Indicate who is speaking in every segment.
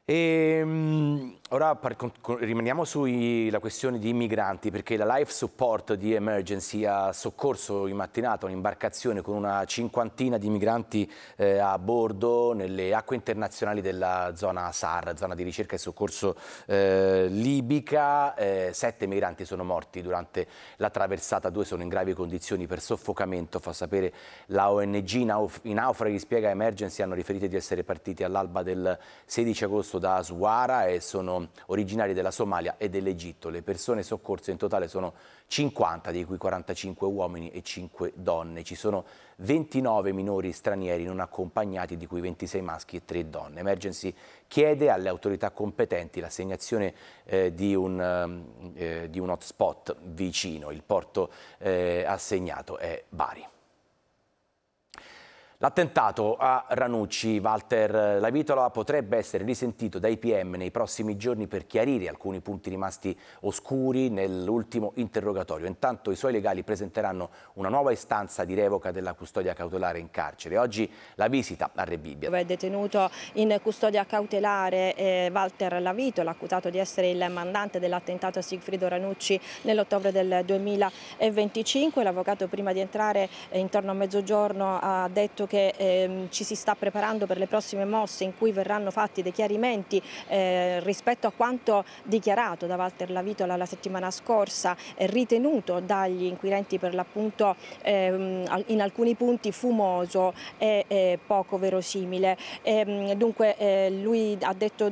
Speaker 1: Ora rimaniamo sulla questione di migranti, perché la Life Support di Emergency ha soccorso in mattinata un'imbarcazione con una cinquantina di migranti a bordo nelle acque internazionali della zona SAR, zona di ricerca e soccorso libica. 7 migranti sono morti durante la traversata, 2 sono in gravi condizioni per soffocamento, fa sapere la ONG. I naufraghi, spiega Emergency, hanno riferito di essere partiti all'alba del 16 agosto da Aswara e sono originari della Somalia e dell'Egitto. Le persone soccorse in totale sono 50, di cui 45 uomini e 5 donne. Ci sono 29 minori stranieri non accompagnati, di cui 26 maschi e 3 donne. Emergency chiede alle autorità competenti l'assegnazione di un hotspot vicino. Il porto assegnato è Bari. L'attentato a Ranucci, Walter Lavitola, potrebbe essere risentito dai PM nei prossimi giorni per chiarire alcuni punti rimasti oscuri nell'ultimo interrogatorio. Intanto i suoi legali presenteranno una nuova istanza di revoca della custodia cautelare in carcere. Oggi la visita a Rebibbia.
Speaker 2: Dove è detenuto in custodia cautelare Walter Lavitola, accusato di essere il mandante dell'attentato a Sigfrido Ranucci nell'ottobre del 2025. L'avvocato, prima di entrare intorno a mezzogiorno, ha detto che ci si sta preparando per le prossime mosse in cui verranno fatti dei chiarimenti rispetto a quanto dichiarato da Walter Lavitola la settimana scorsa, ritenuto dagli inquirenti per l'appunto in alcuni punti fumoso e poco verosimile. Dunque lui ha detto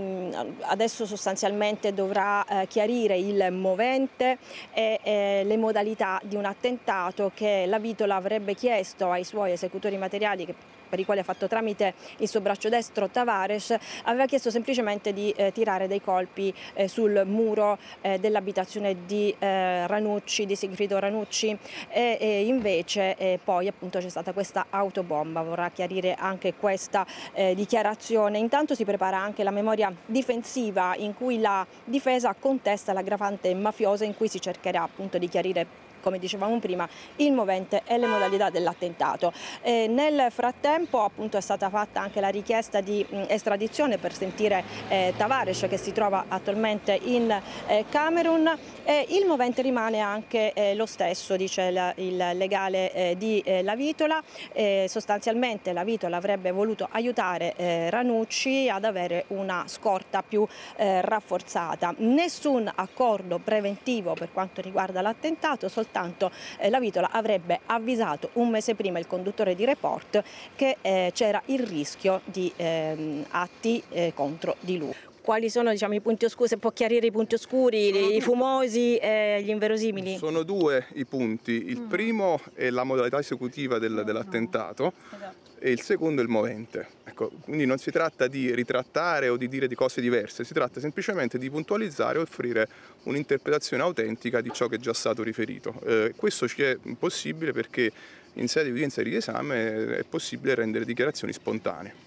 Speaker 2: adesso sostanzialmente dovrà chiarire il movente e le modalità di un attentato che Lavitola avrebbe chiesto ai suoi esecutori materiali, per i quali ha fatto tramite il suo braccio destro Tavares. Aveva chiesto semplicemente di tirare dei colpi sul muro dell'abitazione di Ranucci, di Sigfrido Ranucci, e invece poi appunto c'è stata questa autobomba. Vorrà chiarire anche questa dichiarazione. Intanto si prepara anche la memoria difensiva, in cui la difesa contesta l'aggravante mafiosa, in cui si cercherà appunto di chiarire, come dicevamo prima, il movente e le modalità dell'attentato. Nel frattempo appunto è stata fatta anche la richiesta di estradizione per sentire Tavares, che si trova attualmente in Camerun. Il movente rimane anche lo stesso, dice il legale di Lavitola. Sostanzialmente Lavitola avrebbe voluto aiutare Ranucci ad avere una scorta più rafforzata. Nessun accordo preventivo per quanto riguarda l'attentato, soltanto Lavitola avrebbe avvisato un mese prima il conduttore di Report che c'era il rischio di atti contro di lui. Quali sono, diciamo, i punti oscuri? Se può chiarire i punti oscuri, i fumosi e gli inverosimili?
Speaker 3: Sono 2 i punti. Il primo è la modalità esecutiva dell'attentato e il secondo è il movente. Ecco, quindi non si tratta di ritrattare o di dire di cose diverse, si tratta semplicemente di puntualizzare e offrire un'interpretazione autentica di ciò che è già stato riferito. Questo ci è possibile perché in sede di udienza di riesame è possibile rendere dichiarazioni spontanee.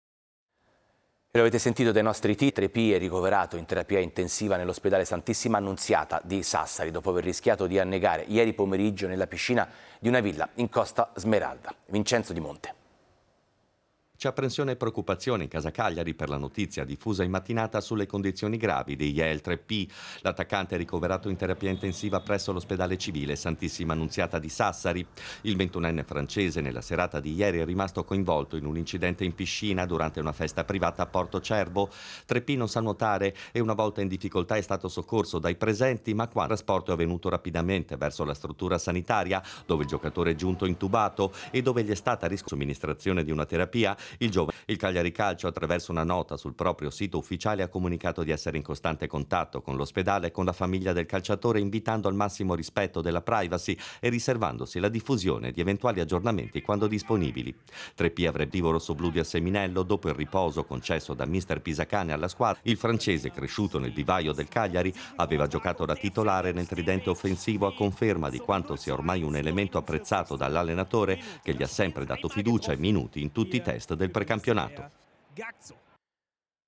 Speaker 1: E lo avete sentito dai nostri titoli, P è ricoverato in terapia intensiva nell'ospedale Santissima Annunziata di Sassari dopo aver rischiato di annegare ieri pomeriggio nella piscina di una villa in Costa Smeralda. Vincenzo Di Monte.
Speaker 4: C'è apprensione e preoccupazione in casa Cagliari per la notizia diffusa in mattinata sulle condizioni gravi di Yael 3P. L'attaccante è ricoverato in terapia intensiva presso l'ospedale civile Santissima Annunziata di Sassari. Il 21enne francese nella serata di ieri è rimasto coinvolto in un incidente in piscina durante una festa privata a Porto Cervo. 3P non sa nuotare e una volta in difficoltà è stato soccorso dai presenti, ma qua il trasporto è avvenuto rapidamente verso la struttura sanitaria, dove il giocatore è giunto intubato e dove gli è stata somministrazione di una terapia. Il Cagliari Calcio, attraverso una nota sul proprio sito ufficiale, ha comunicato di essere in costante contatto con l'ospedale e con la famiglia del calciatore, invitando al massimo rispetto della privacy e riservandosi la diffusione di eventuali aggiornamenti quando disponibili. 3P avrebbe rosso-blu di Asseminello. Dopo il riposo concesso da mister Pisacane alla squadra, il francese, cresciuto nel vivaio del Cagliari, aveva giocato da titolare nel tridente offensivo, a conferma di quanto sia ormai un elemento apprezzato dall'allenatore, che gli ha sempre dato fiducia e minuti in tutti i test del precampionato.